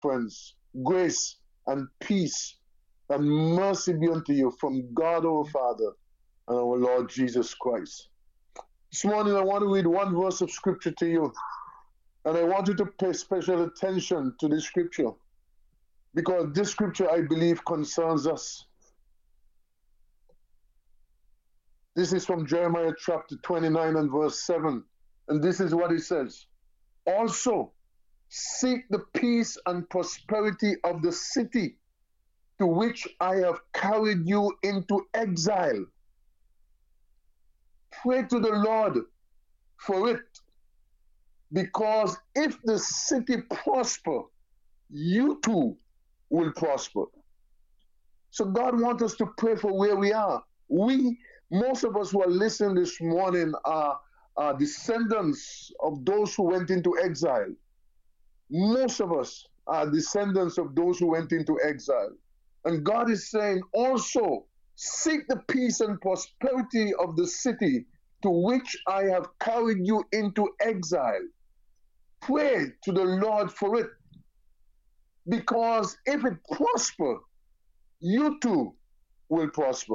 friends, grace and peace and mercy be unto you from God our Father and our Lord Jesus Christ. This morning I want to read one verse of scripture to you, and I want you to pay special attention to this scripture because this scripture, I believe, concerns us. This is from Jeremiah chapter 29 and verse 7, and this is what it says. Also, seek the peace and prosperity of the city to which I have carried you into exile. Pray to the Lord for it, because if the city prosper, you too will prosper. So God wants us to pray for where we are. Most of us who are listening this morning are descendants of those who went into exile. Most of us are descendants of those who went into exile. And God is saying, also, seek the peace and prosperity of the city to which I have carried you into exile. Pray to the Lord for it, because if it prosper, you too will prosper.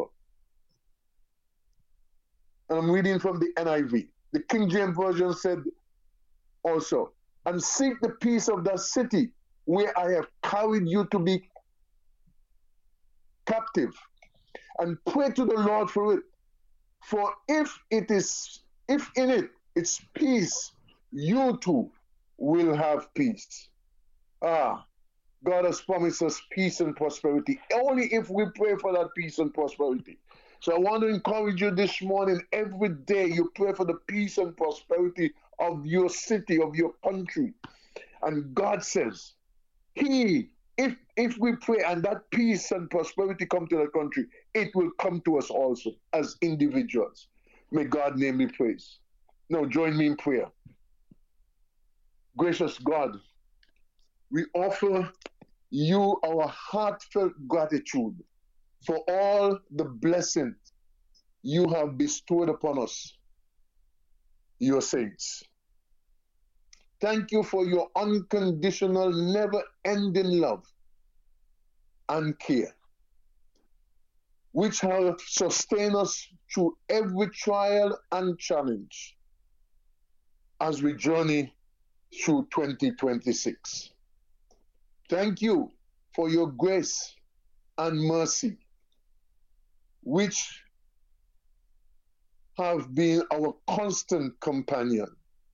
And I'm reading from the NIV. The King James Version said also, and seek the peace of that city where I have carried you to be captive, and pray to the Lord for it. For if in it it's peace, you too will have peace. God has promised us peace and prosperity only if we pray for that peace and prosperity. So I want to encourage you this morning, every day you pray for the peace and prosperity of your city, of your country. And God says, if we pray and that peace and prosperity come to the country, it will come to us also as individuals. May God name me praise. Now join me in prayer. Gracious God, we offer you our heartfelt gratitude for all the blessings you have bestowed upon us, your saints. Thank you for your unconditional, never-ending love and care, which have sustained us through every trial and challenge as we journey through 2026. Thank you for your grace and mercy, which have been our constant companion.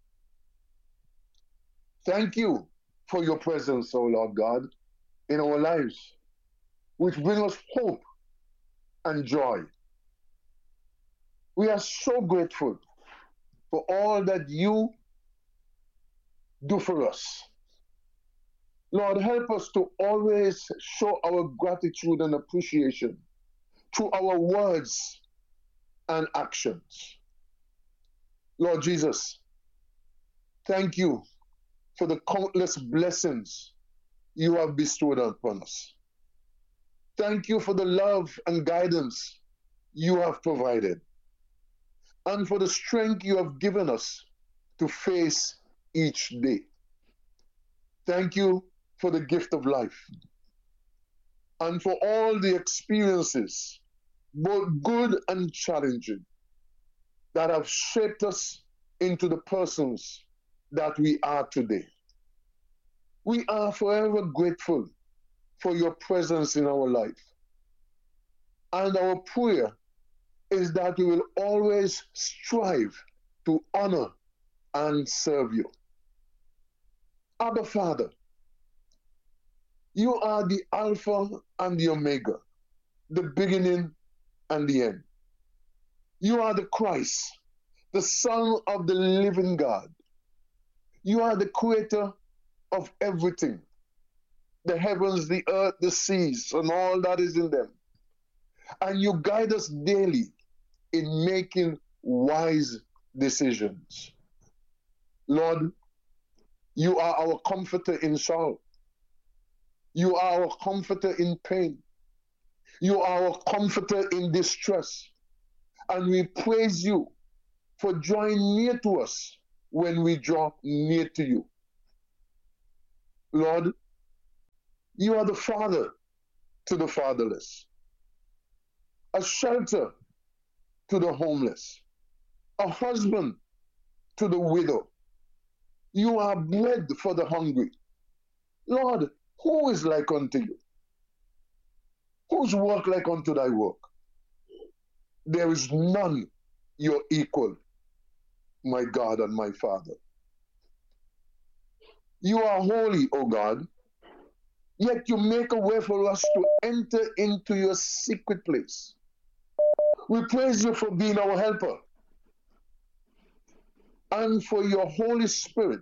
Thank you for your presence, O Lord God, in our lives, which bring us hope and joy. We are so grateful for all that you do for us. Lord, help us to always show our gratitude and appreciation through our words and actions. Lord Jesus, thank you for the countless blessings you have bestowed upon us. Thank you for the love and guidance you have provided, and for the strength you have given us to face each day. Thank you for the gift of life, and for all the experiences, both good and challenging, that have shaped us into the persons that we are today. We are forever grateful for your presence in our life. And our prayer is that we will always strive to honor and serve you. Abba Father, you are the Alpha and the Omega, the beginning and the end. You are the Christ, the Son of the living God. You are the creator of everything, the heavens, the earth, the seas, and all that is in them. And you guide us daily in making wise decisions. Lord, you are our comforter in sorrow. You are our comforter in pain. You are our comforter in distress. And we praise you for drawing near to us when we draw near to you. Lord, You are the father to the fatherless, a shelter to the homeless, a husband to the widow. You are bread for the hungry. Lord, who is like unto you? Whose work like unto thy work? There is none your equal, my God and my Father. You are holy, O God, yet you make a way for us to enter into your secret place. We praise you for being our helper and for your Holy Spirit,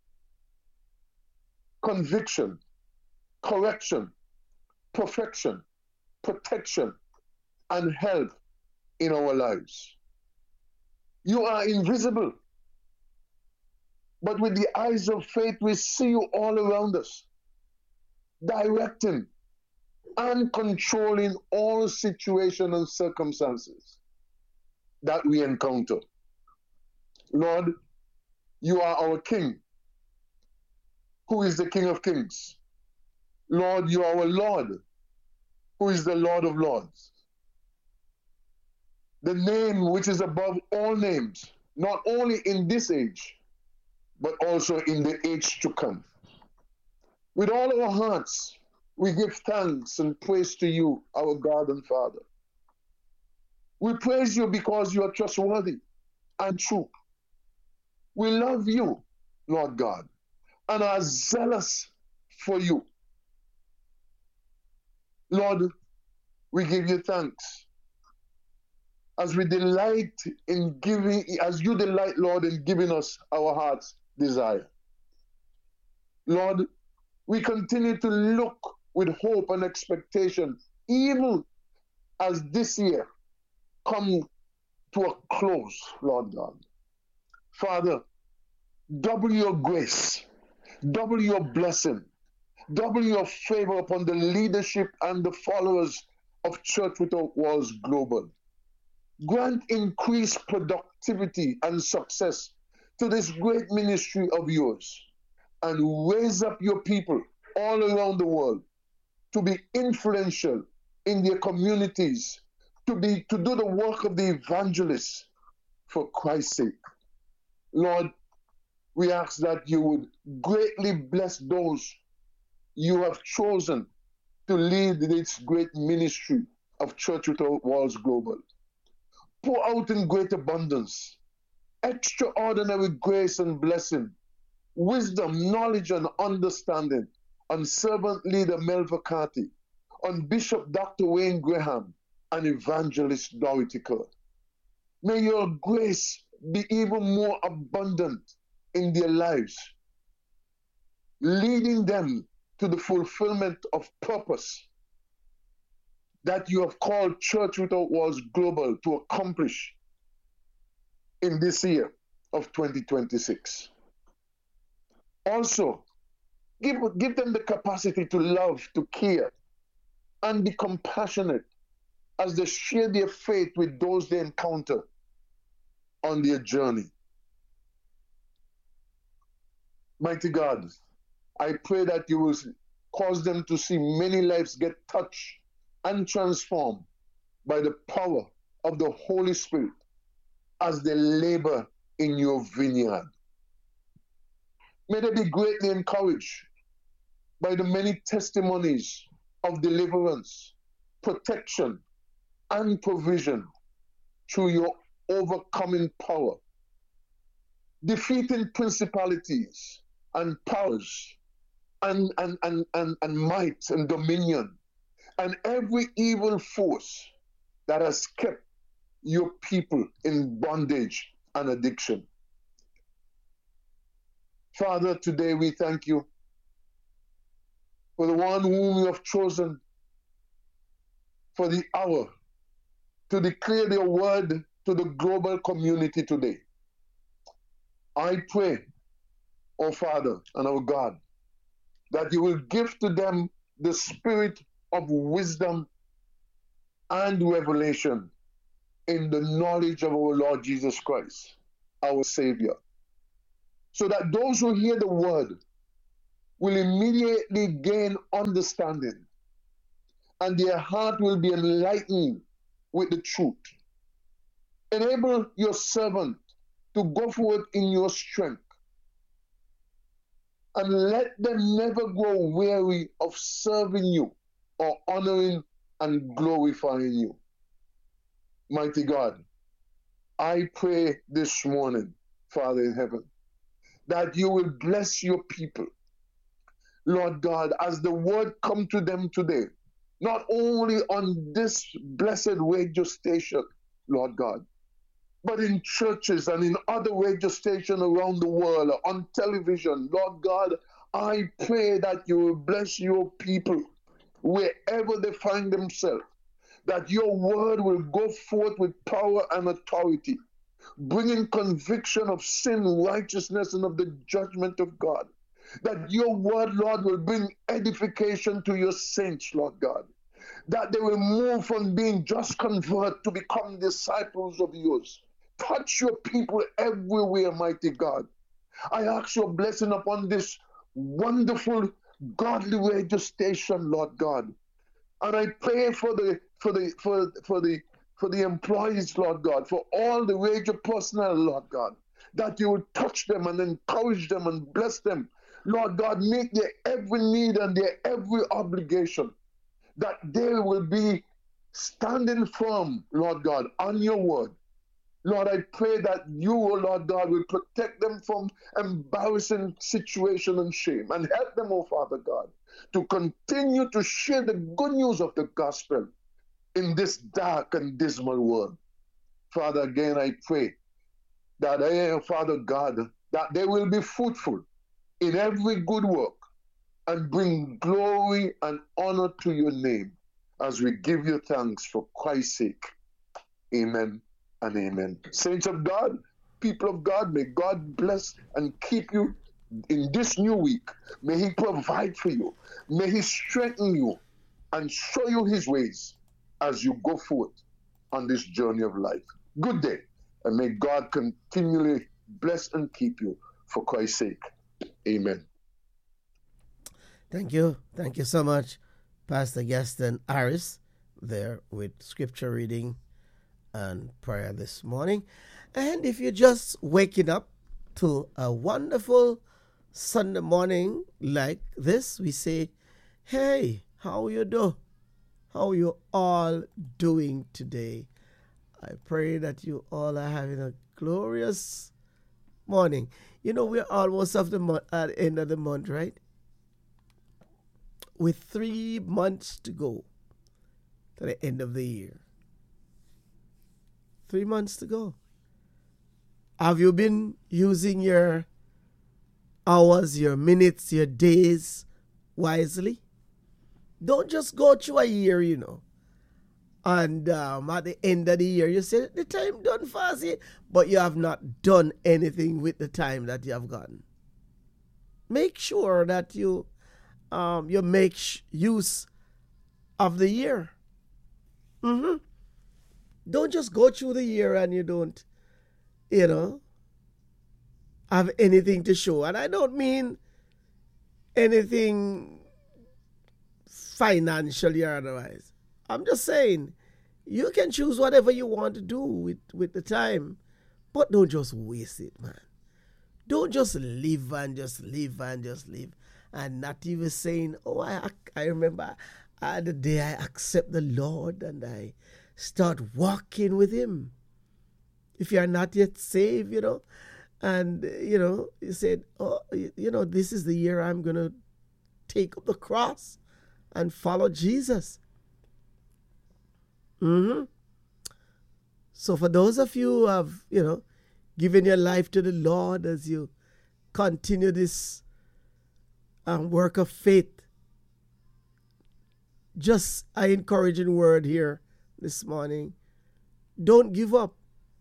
conviction, correction, perfection, protection, and help in our lives. You are invisible, but with the eyes of faith, we see you all around us, directing and controlling all situations and circumstances that we encounter. Lord, you are our King, who is the King of Kings. Lord, you are our Lord, who is the Lord of Lords. The name which is above all names, not only in this age, but also in the age to come. With all our hearts, we give thanks and praise to you, our God and Father. We praise you because you are trustworthy and true. We love you, Lord God, and are zealous for you. Lord, we give you thanks as we delight in giving, as you delight, Lord, in giving us our heart's desire. Lord, we continue to look with hope and expectation, even as this year come to a close, Lord God. Father, double your grace, double your blessing, double your favor upon the leadership and the followers of Church Without Walls Global. Grant increased productivity and success to this great ministry of yours, and raise up your people all around the world to be influential in their communities, to do the work of the evangelists for Christ's sake. Lord, we ask that you would greatly bless those you have chosen to lead this great ministry of Church Without Walls Global. Pour out in great abundance, extraordinary grace and blessing, wisdom, knowledge, and understanding on servant leader Melva Carty, on Bishop Dr. Wayne Graham, and Evangelist Dorothy Kerr. May your grace be even more abundant in their lives, leading them to the fulfillment of purpose that you have called Church Without Walls Global to accomplish in this year of 2026. Also, give them the capacity to love, to care, and be compassionate as they share their faith with those they encounter on their journey. Mighty God, I pray that you will cause them to see many lives get touched and transformed by the power of the Holy Spirit as they labor in your vineyard. May they be greatly encouraged by the many testimonies of deliverance, protection, and provision through your overcoming power, defeating principalities and powers and might and dominion, and every evil force that has kept your people in bondage and addiction. Father, today we thank you for the one whom you have chosen for the hour to declare your word to the global community today. I pray, O Father and our God, that you will give to them the spirit of wisdom and revelation in the knowledge of our Lord Jesus Christ, our Savior, so that those who hear the word will immediately gain understanding, and their heart will be enlightened with the truth. Enable your servant to go forward in your strength, and let them never grow weary of serving you or honoring and glorifying you. Mighty God, I pray this morning, Father in heaven, that you will bless your people, Lord God, as the word come to them today, not only on this blessed radio station, Lord God, but in churches and in other radio stations around the world, on television. Lord God, I pray that you will bless your people wherever they find themselves, that your word will go forth with power and authority, bringing conviction of sin, righteousness, and of the judgment of God. That your word, Lord, will bring edification to your saints, Lord God. That they will move from being just convert to become disciples of yours. Touch your people everywhere, mighty God. I ask your blessing upon this wonderful, godly radio station, Lord God. And I pray for the employees, Lord God, for all the radio personnel, Lord God, that you will touch them and encourage them and bless them. Lord God, meet their every need and their every obligation, that they will be standing firm, Lord God, on your word. Lord, I pray that you, oh Lord God, will protect them from embarrassing situation and shame, and help them, oh Father God, to continue to share the good news of the gospel in this dark and dismal world. Father, again, I pray that, Father God, that they will be fruitful in every good work and bring glory and honor to your name as we give you thanks for Christ's sake. Amen and amen. Saints of God, people of God, may God bless and keep you in this new week. May he provide for you. May he strengthen you and show you his ways as you go forth on this journey of life. Good day, and may God continually bless and keep you for Christ's sake. Amen. Thank you. Thank you so much, Pastor Gaston Harris, there with scripture reading and prayer this morning. And if you're just waking up to a wonderful Sunday morning like this, we say, hey, how you do? How you all doing today? I pray that you all are having a glorious morning. You know, we're almost at the end of the month, right? With 3 months to go to the end of the year. 3 months to go. Have you been using your hours, your minutes, your days wisely? Don't just go through a year, you know. And at the end of the year, you say, the time done fast, but you have not done anything with the time that you have gotten. Make sure that you make use of the year. Don't just go through the year and you don't, have anything to show. And I don't mean anything financially or otherwise. I'm just saying, you can choose whatever you want to do with the time, but don't just waste it, man. Don't just live and just live and just live, and not even saying, oh, I remember the day I accept the Lord and I start walking with him. If you are not yet saved, and, you said, oh, this is the year I'm going to take up the cross and follow Jesus. So for those of you who have, given your life to the Lord as you continue this work of faith, just an encouraging word here this morning. Don't give up.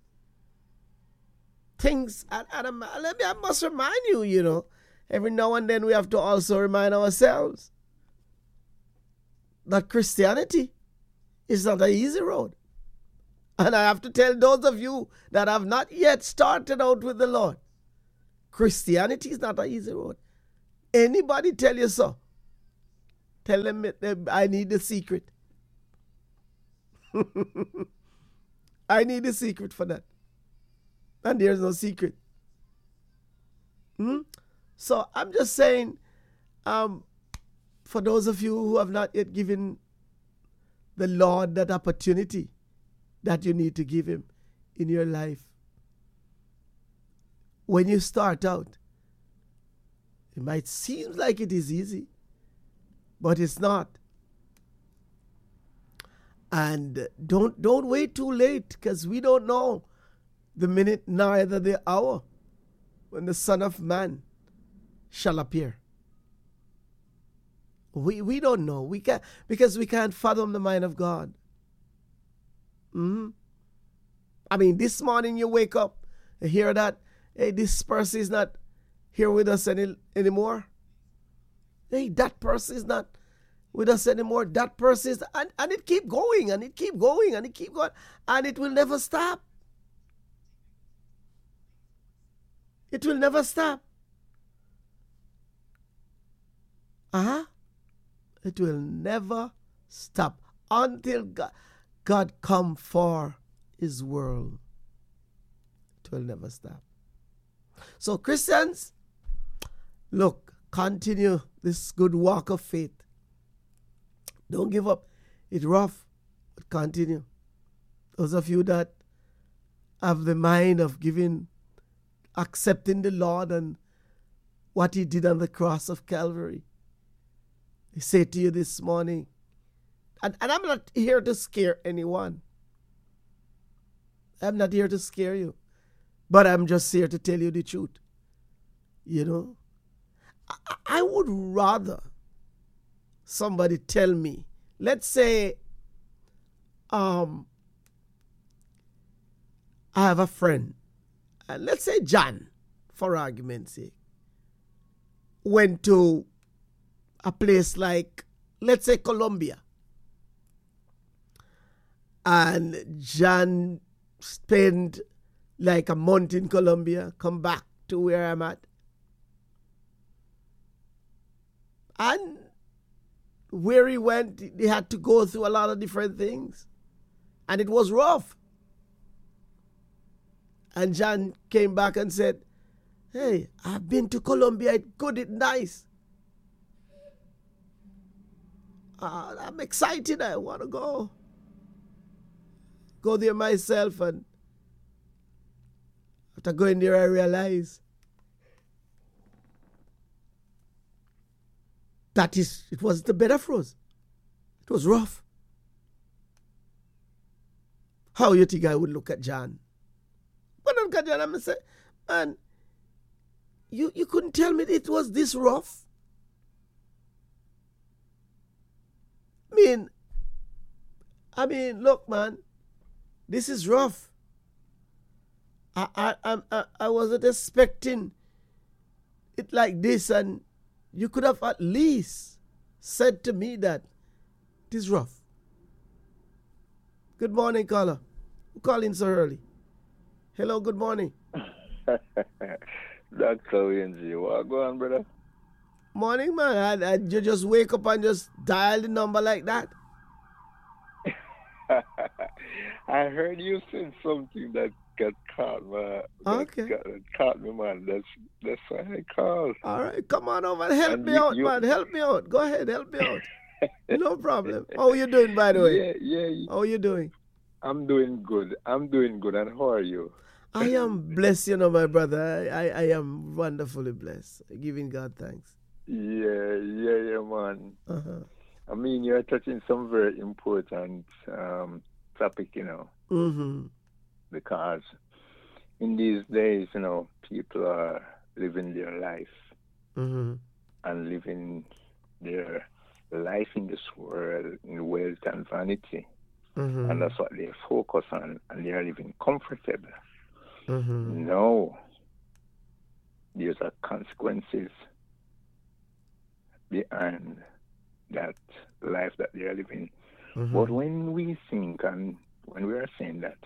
Things, I must remind you, every now and then we have to also remind ourselves that Christianity is not an easy road. And I have to tell those of you that have not yet started out with the Lord, Christianity is not an easy road. Anybody tell you so? Tell them I need the secret. I need the secret for that. And there's no secret. Hmm? So I'm just saying, for those of you who have not yet given the Lord that opportunity that you need to give him in your life, when you start out, it might seem like it is easy, but it's not. And don't wait too late, because we don't know the minute neither the hour when the Son of Man shall appear. We don't know. We can't, because we can't fathom the mind of God. I mean, this morning you wake up and hear that, hey, this person is not here with us anymore. Hey, that person is not with us anymore. That person is, and it keep going, and it keep going, and it keep going, and it will never stop. It will never stop. It will never stop until God come for his world. It will never stop. So Christians, look, continue this good walk of faith. Don't give up. It's rough, but continue. Those of you that have the mind of accepting the Lord and what he did on the cross of Calvary, I say to you this morning, and I'm not here to scare anyone. I'm not here to scare you. But I'm just here to tell you the truth. You know? I would rather somebody tell me, let's say, I have a friend, and let's say John, for argument's sake, went to a place like, let's say, Colombia. And John spent like a month in Colombia, come back to where I'm at. And where he went, he had to go through a lot of different things. And it was rough. And John came back and said, hey, I've been to Colombia, it's good, it's nice. I'm excited, I want to go there myself. And after going there, I realized that it wasn't the better for us. It was rough. How you think I would look at John? But I look at John and say, man, you couldn't tell me it was this rough. I mean, look, man, this is rough. I wasn't expecting it like this, and you could have at least said to me that it is rough. Good morning, caller. Who called in so early? Hello, good morning. Dr. Winzy, what go on, brother? Morning, man. You just wake up and just dial the number like that? I heard you said something that got caught, man. Okay. Caught me, man. That's why I called. All right, come on over and help me out, man. Help me out. Go ahead, help me out. No problem. How are you doing, by the way? Yeah. How are you doing? I'm doing good. And how are you? I am blessed, my brother. I am wonderfully blessed. Giving God thanks. Yeah, man. Uh-huh. I mean, you're touching some very important topic, Mm-hmm. Because in these days, people are living their life mm-hmm. and living their life in this world in wealth and vanity. Mm-hmm. And that's what they focus on, and they are living comfortable. Mm-hmm. No, there's a consequences behind that life that they are living. Mm-hmm. But when we think and when we are saying that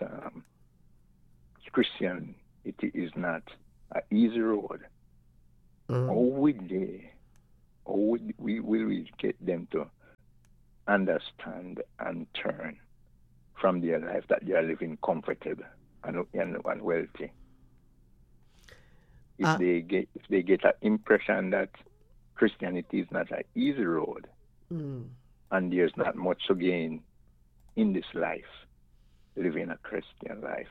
Christianity is not an easy road, mm-hmm. how would they Or will we get them to understand and turn from their life that they are living comfortable and wealthy? If they get an impression that Christianity is not an easy road, and there's not much to gain in this life, living a Christian life.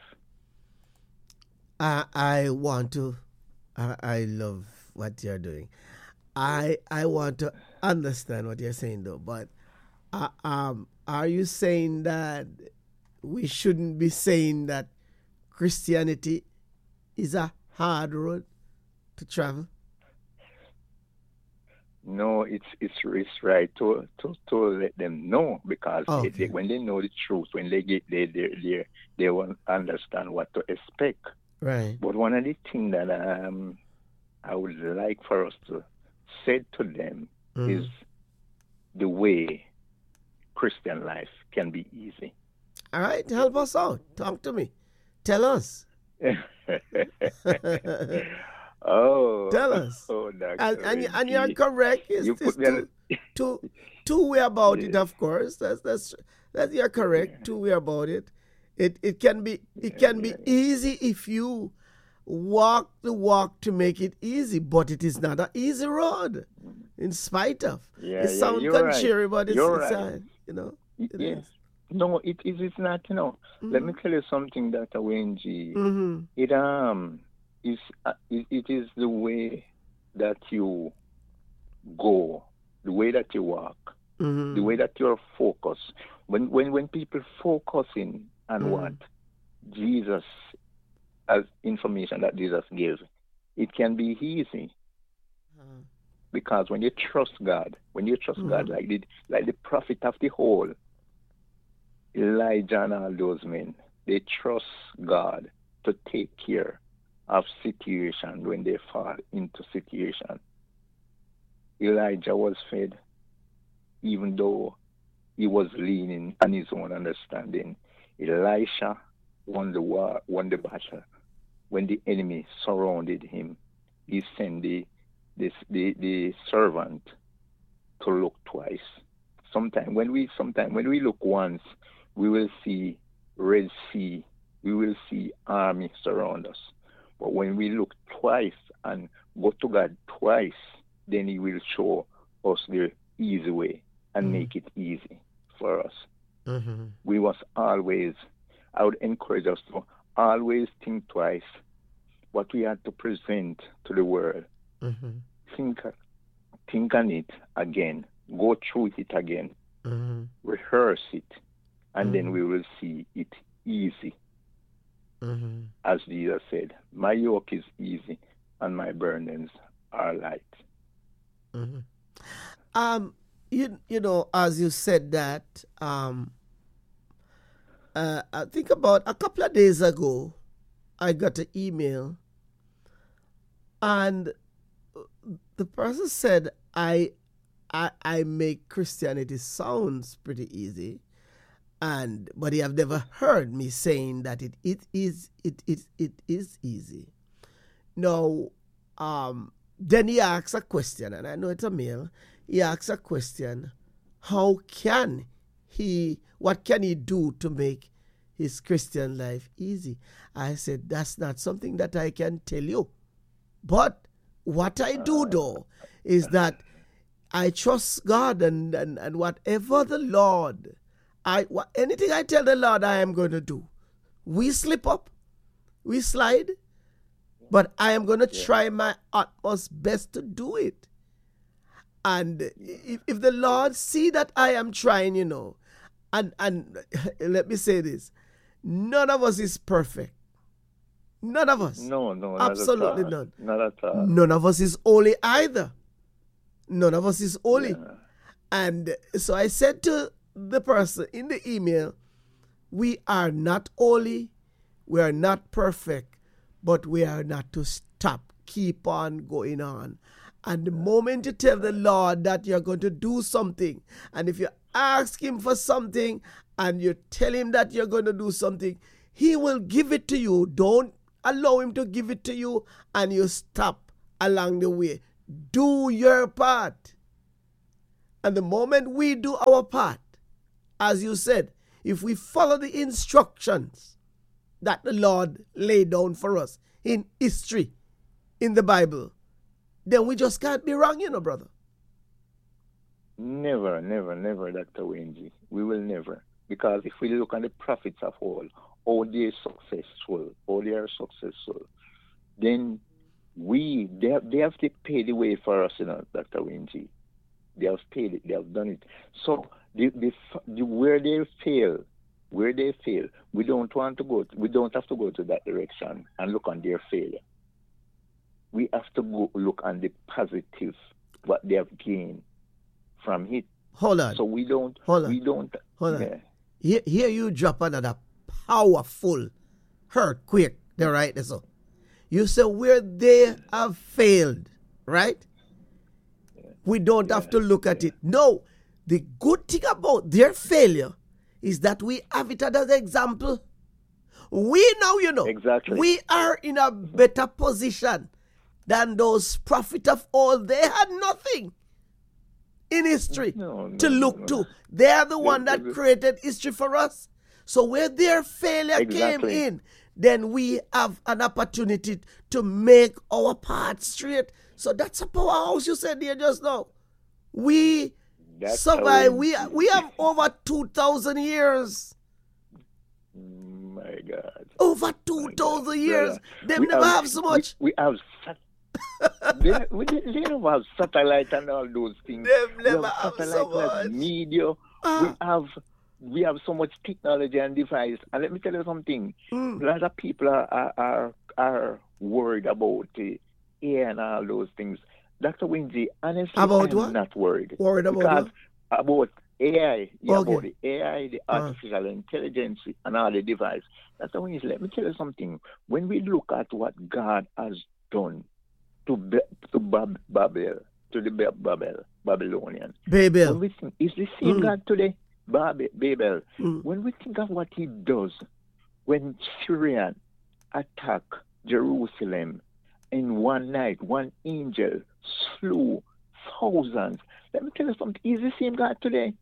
I want to. I love what you're doing. I want to understand what you're saying though, but are you saying that we shouldn't be saying that Christianity is a hard road to travel? No, it's right to let them know, because Okay. when they know the truth, when they get there, they will understand what to expect. Right. But one of the things that I would like for us to say to them is the way Christian life can be easy. All right, help us out. Talk to me. Tell us. Tell us. And you're correct. Two way about it, of course. That's you're correct. Two way about it. It can be easy if you walk the walk to make it easy, but it is not an easy road. In spite of it sounds contrary, but it's right. It is. No, it is. It's not. Let me tell you something, Dr. Wayne G. It is the way that you go, the way that you walk, the way that you're focused. When people focusing on what Jesus, as information that Jesus gives, it can be easy. Because when you trust God, like the prophet of the whole, Elijah and all those men, they trust God to take care of situation when they fall into situation. Elijah was fed, even though he was leaning on his own understanding. Elisha won the war, won the battle. When the enemy surrounded him, he sent the servant to look twice. Sometimes when we look once, we will see Red Sea, we will see army surround us. But when we look twice and go to God twice, then He will show us the easy way and make it easy for us. We must always, I would encourage us to always think twice what we have to present to the world. Think on it again, go through it again, rehearse it, and then we will see it easy. As Jesus said, my yoke is easy and my burdens are light. As you said that, I think about a couple of days ago, I got an email, and the person said, I make Christianity sounds pretty easy, but they have never heard me saying that it is easy. Now, then he asks a question, and I know it's a male. He asks a question: what can he do to make his Christian life easy? I said, that's not something that I can tell you. But what I do though is that I trust God, and whatever the Lord, anything I tell the Lord I am going to do. We slip up, we slide, but I am going to try my utmost best to do it. And if the Lord see that I am trying, and let me say this, none of us is perfect. None of us. No, absolutely not none. Not at all. None of us is holy either. None of us is holy. Yeah. And so I said to the person in the email, we are not holy, we are not perfect, but we are not to stop, keep on going on. And the moment you tell the Lord that you're going to do something, and if you ask Him for something and you tell Him that you're going to do something, He will give it to you. Don't allow Him to give it to you and you stop along the way. Do your part. And the moment we do our part, as you said, if we follow the instructions that the Lord laid down for us in history, in the Bible, then we just can't be wrong, brother. Never, never, never, Dr. Wendy. We will never. Because if we look at the prophets of all, how they are successful, then they have to pay the way for us, Dr. Wendy. They have paid it, they have done it. So where they fail, we don't have to go to that direction and look on their failure. We have to go look on the positive, what they have gained from it. Hold on. So we don't. Hold on. Here you drop another powerful earthquake there, right? So you say where they have failed, right? We don't have to look at it. No, the good thing about their failure is that we have it as an example. We now, exactly. We are in a better position than those prophets of old. They had nothing in history to look to. They are the one that created history for us. So where their failure came in, then we have an opportunity to make our path straight. So that's a powerhouse you said there just now. We survive. We have over 2,000 years. My God. Over 2,000 years. They never have so much. We have they don't have satellite and all those things. They never have so much. Media. We have so much technology and device. And let me tell you something. A lot of people are worried about AI and all those things. Dr. Winzy, honestly, I'm not worried. Worried about what? About AI, about the AI, the artificial intelligence, and all the device. Dr. Winzy, let me tell you something. When we look at what God has done to Babylonians, Babel. when we think, is the same God today? Babel. When we think of what he does, when Syrian attack Jerusalem, in one night, one angel slew thousands. Let me tell you something. Is the same God today?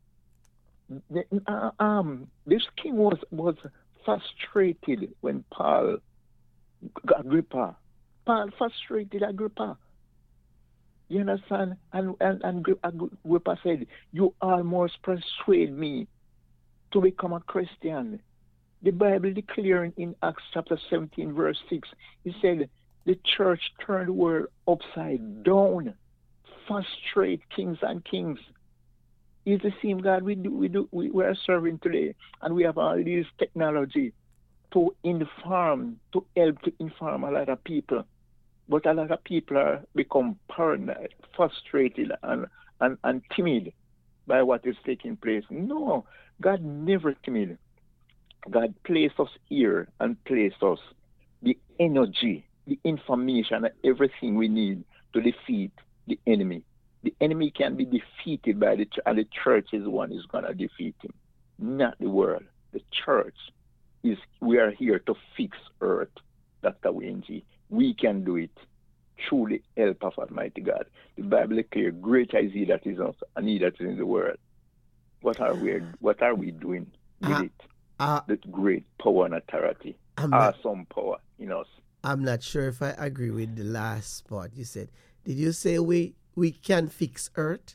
This king was frustrated when Paul frustrated Agrippa. You understand? And Agrippa said, "You almost persuade me to become a Christian." The Bible declaring in Acts chapter 17, verse 6, it said, the church turned the world upside down, frustrate kings and kings. It's the same God we are serving today, and we have all these technology to help to inform a lot of people. But a lot of people are become paranoid, frustrated, and timid by what is taking place. No, God never timid. God placed us here and placed us the energy, the information, and everything we need to defeat the enemy. The enemy can be defeated by the church, and the church is one is going to defeat him, not the world. The church we are here to fix earth, Dr. WNG. We can do it through the help of Almighty God. The Bible is clear, greater is he that is us and he that is in the world. What are we doing with it? The great power and authority, awesome power in us. I'm not sure if I agree with the last part you said. Did you say we can fix earth?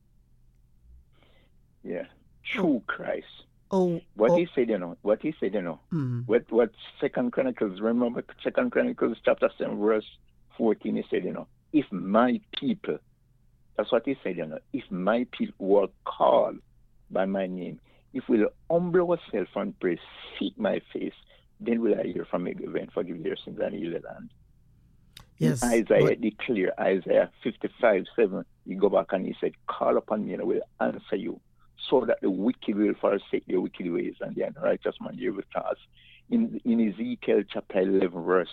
Yeah, through Christ. What he said, What 2 Chronicles, remember 2 Chronicles chapter 7, verse 14, he said, if my people, that's what he said, if my people were called by my name, if we'll humble ourselves and pray, seek my face, then will I hear from heaven and forgive their sins and heal the land. Yes. Isaiah declare, Isaiah 55:7, he go back and he said, call upon me and I will answer you, so that the wicked will forsake their wicked ways and the unrighteous man their evil thoughts. In Ezekiel chapter 11, verse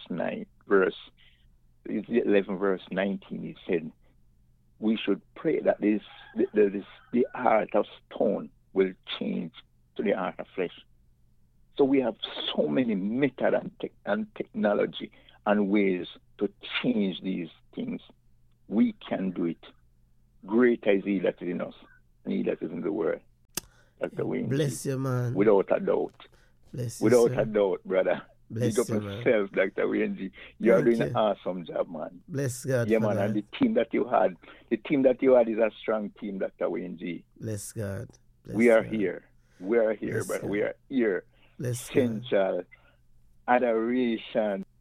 19, he said, we should pray that the heart of stone will change to the heart of flesh. So we have so many methods and technology and ways to change these things. We can do it. Greater is he that is in us Needless is in the word. Dr. Wayne G. Bless you, man. Without a doubt. Bless you, Without sir. a doubt, brother. Bless Big up you, man. yourself, Dr. Wayne G. You are Thank doing you. an awesome job, man. Bless God Yeah, for man. that. And the team that you had is a strong team, Dr. Wayne G. Bless God. Bless We are God. here. We are here, Bless brother. God. We are here. Bless God. Essential adoration.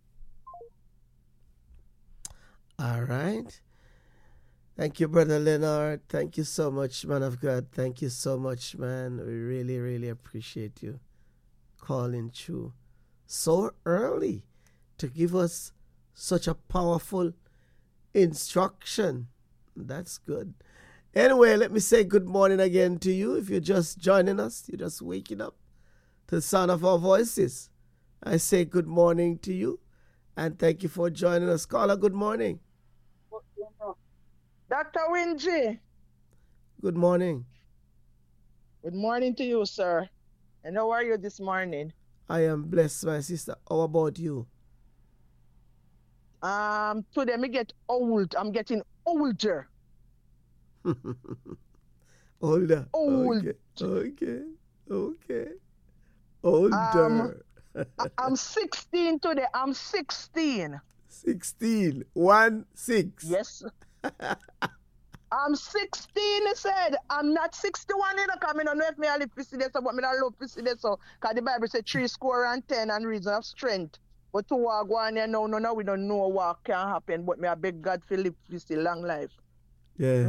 All right. Thank you, Brother Leonard. Thank you so much, man of God. Thank you so much, man. We really, really appreciate you calling through so early to give us such a powerful instruction. That's good. Anyway, let me say good morning again to you. If you're just joining us, you're just waking up to the sound of our voices. I say good morning to you and thank you for joining us. Caller, good morning. Dr. Winji, Good morning. good morning to you, sir. And how are you this morning? I am blessed, my sister. How about you? Today me get old. I'm getting older. Older. Old. Okay. Older. I'm 16 today. I'm 16. 16. 1 6. Yes. I'm 16, he said. I'm not 61, you know, because I don't know if I live to see this, but I don't love to see this. Because the Bible says 3 score and 10 and reason of strength. But to walk on here now, we don't know what can happen. But I beg God to live to see long life. Yes.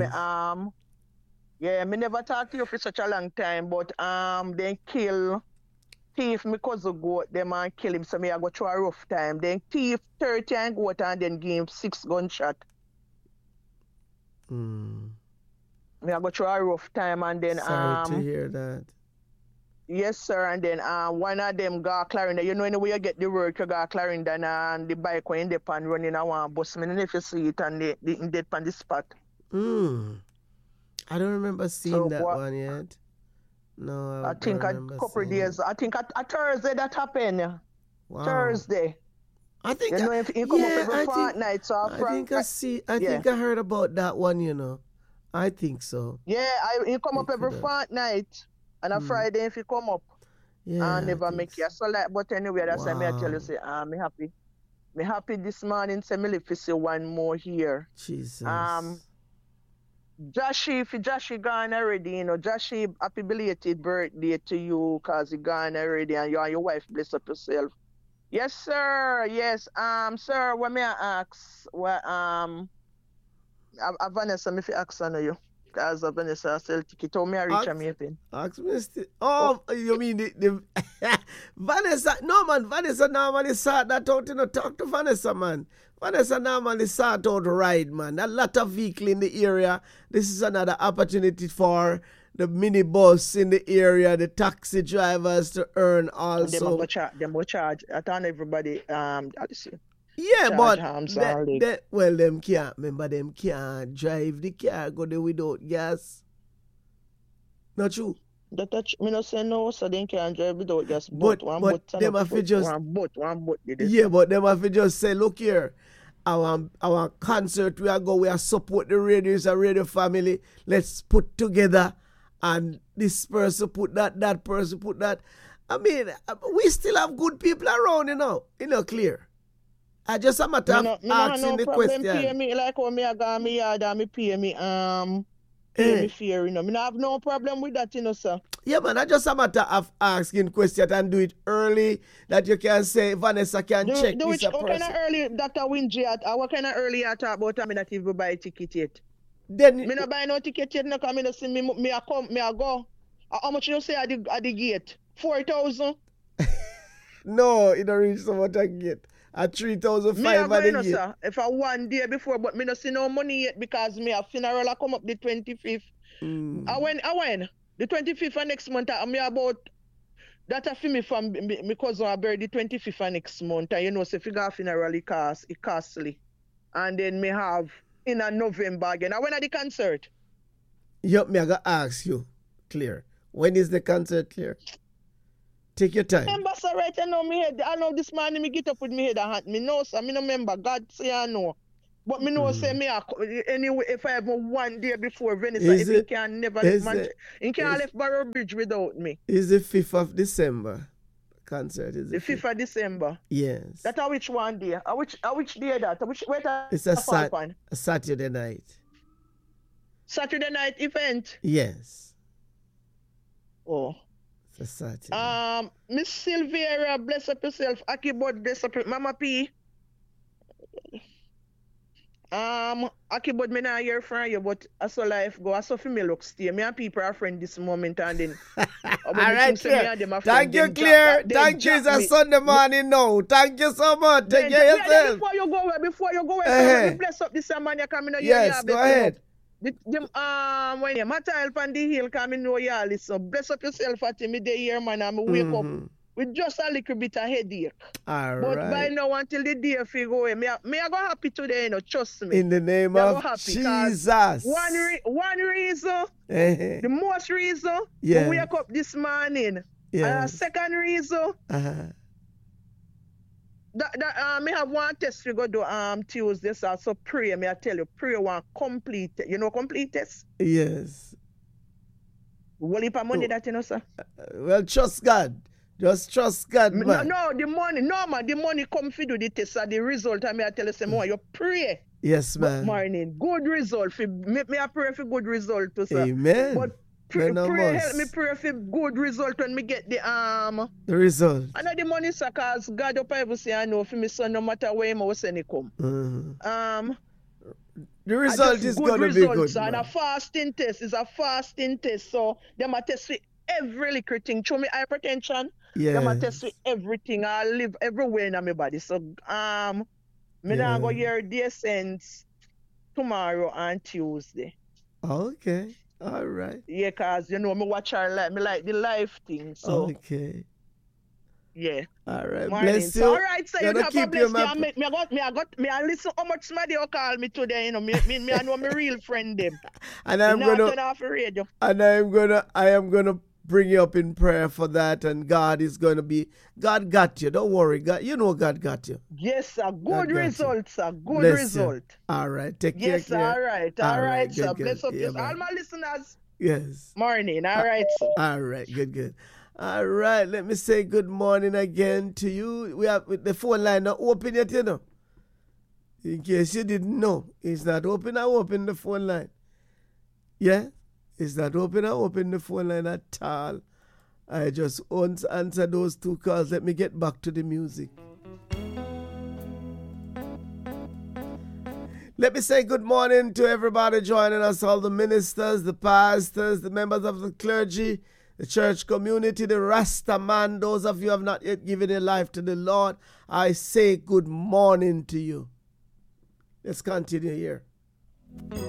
Me never talk to you for such a long time, but they kill thief my cousin goat, them and kill him, so me I go through a rough time. Then thief 30 and goat and then give him 6 gunshot. Me I go through a rough time and then Sorry to hear that. yes sir, and then one of them got Clarendon. You know anyway you get the work you got Clarendon and the bike when they pan running I want bus me if you see it and they dead on the spot. I don't remember seeing So that what- one yet. No, I think a couple of days. I think a Thursday that happened. Wow. Thursday. I think You know if you come up every I think, fortnight, so I think I see. I yeah. think I heard about that one. You know, I think so. yeah, you come up It every could have. fortnight and a Friday if you come up. Yeah. And never I make think you so like. But anyway, that's why me I tell Wow. you say me happy. Me happy this morning. Say me live to see one more here. Jesus. Joshy gone already, you know. Joshy, happy belated birthday to you, cause he gone already, and you and your wife bless up yourself. Yes, sir. Yes, sir. What may I ask? What Vanessa, me fi ask on you, cause Vanessa sell ticket. How me I reach Ask- a meeting? Ask me still. Oh, you mean the Vanessa? No, man. Vanessa normally sort that out. You know, talk to Vanessa, man. Vanessa normally sort out ride, man. A lot of vehicle in the area. This is another opportunity for the minibus in the area, the taxi drivers to earn also. Them go charge. I tell everybody. Yeah, charge but arms and leg. them can't. Remember, them can't drive the car go there without gas. Not true. The touch me no say no, so they can't drive without gas. But But them have to just one boat. yeah, but them have to just say, look here, our concert we are support the radios and radio family. Let's put together, and this person put that person put that. I mean, we still have good people around, clear. I just a matter of asking the problem pay question. me like how me I got me yard and me pay me me fair, Me not have no problem with that, sir. Yeah, man, I just a matter of asking question and do it early that you can say Vanessa can check Do this which a what kind of person. early Dr. Winji at what kind of early I talk about me not even buy a ticket yet. Then Me not buy no ticket yet, no come me no see me I come, me I go. How much you say at the gate? 4,000? no, it don't reach so much I get. At Me I 3,500 go, a year. sir. If I one day before, but me no see no money yet because me a funeral I come up the 25th. I went. The 25th of next month, I'm about that a for me from me cousin I buried the 25th of next month. And so if you go funeral, it costly. And then me have in a November again. I went at the concert. Yup, me I gotta ask you, clear. When is the concert clear? Take your time. Remember, sir, right? I know me head. I know this morning me get up with me head and hand. Me know, sir. Me no remember. God say I know. But me know say me anyway if I have one day before Venice, Is if he it- can never is leave it- he can't is- leave Barrow Bridge without me. It's the 5th of December. Concert is The 5th of December. Yes. That a which one day? A which day that? Where that It's a fall upon? Saturday night. Saturday night event. Yes. Oh. It's a Saturday. Miss Silvera, bless up yourself. Akibod, bless up Mama P. Akibod, me not hear from you, but I saw life go. I saw me look stay. Me and people are friends this moment and then. All right, Claire. Thank you, Claire. Claire. Thank you. It's a Sunday morning now. Thank you so much. Take care of yourself. Before you go, bless up this man you coming. Yes, go ahead. When you matter help on the hill coming know you listen. Bless up yourself at me day here, man. I'm wake up with just a little bit of headache. All But right. by now until the day if you go, me I go happy today, trust me. In the name Me I go of happy, 'cause Jesus. One reason, Eh, the most reason, Yeah. we wake up this morning. Yes. Second reason, Uh-huh. that me have one test we go do Tuesday, so pray, me I tell you, pray one complete, complete test. Yes. Well, heap of money that sir. Well, trust God. Just trust God, man. No, the money, no man, the money come for do the test, the result, I me I tell you, say, more, you pray. Yes, man. Morning, good result. Me I pray for good result too, sir. Amen. But pray Men of us. help me pray for good result when me get the The result. I know the money, sir, cause God up I say I know for me son no matter where him was send it come. The result just is good going to be results, good. sir, and a Man. fasting test is a fasting test. So them a test for every little thing. Show me hypertension. Them a test Yes. for everything. I live everywhere in my body. So me now go hear the sense tomorrow and Tuesday. Okay. All right. Yeah, cause me watch her me like the life thing. So Okay. yeah. All right. Morning. Bless So, you. all right, so you Gonna have a keep bless you, you. man. Me I listen how much somebody will call me today, me I know my real friend them. And I'm Not gonna turn off the radio. and I am gonna bring you up in prayer for that, and God got you. Don't worry. God got you. Yes, sir. God Good got you. result, sir. Good Bless you. result. All right. Take care. Yes, sir. All right. All right, Good, sir. good. Bless up Yeah, yes. man. All my listeners. Yes. Morning. All right, sir. All right, good. All right, let me say good morning again to you. We have the phone line not open yet, In case you didn't know, it's not open. I open the phone line. Yeah, it's not open. I open the phone line at all. I just want to answer those two calls. Let me get back to the music. Let me say good morning to everybody joining us, all the ministers, the pastors, the members of the clergy, the church community, the Rasta man, those of you who have not yet given your life to the Lord. I say good morning to you. Let's continue here.